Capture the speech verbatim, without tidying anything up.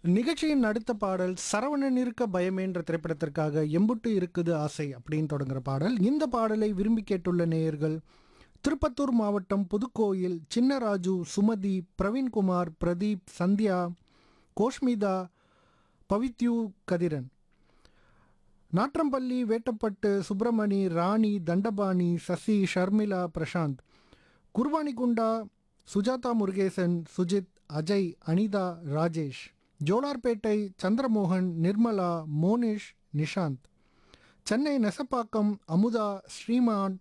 நிகழ்ச்சியின் அடுத்த பாடல் சரவணன் இருக்க பயமேன்ற திரைப்படத்திற்காக எம்புட்டு இருக்குது ஆசை அப்படின்னு தொடங்குற பாடல். இந்த பாடலை விரும்பி கேட்டுள்ள நேயர்கள் திருப்பத்தூர் மாவட்டம் புதுக்கோயில் சின்னராஜு, சுமதி, பிரவீன்குமார், பிரதீப், சந்தியா, கோஷ்மிதா, பவித்யூ, கதிரன், நாற்றம்பள்ளி, வேட்டப்பட்டு, சுப்பிரமணி, ராணி, தண்டபாணி, சசி, ஷர்மிளா, பிரசாந்த், குர்வானிகுண்டா, சுஜாதா முருகேசன், சுஜித், அஜய், அனிதா, ராஜேஷ், ஜோலார்பேட்டை, சந்திரமோகன், நிர்மலா, மோனிஷ், நிஷாந்த், சென்னை நெசப்பாக்கம், அமுதா, ஸ்ரீமான்,